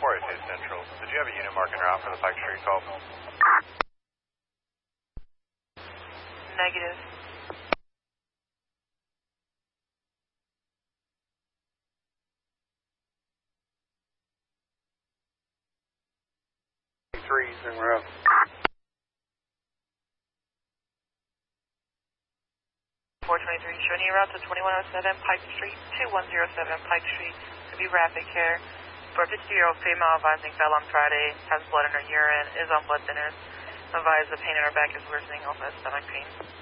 482 Central. Did you have a unit marking route for the Pike Street call? Negative. Trees and we're up. 423, showing you route to 2107 Pike Street, 2107 Pike Street, to be rapid care. For a 50-year-old female advising fell on Friday, has blood in her urine, is on blood thinners. Advised the pain in her back is worsening, also has stomach pain.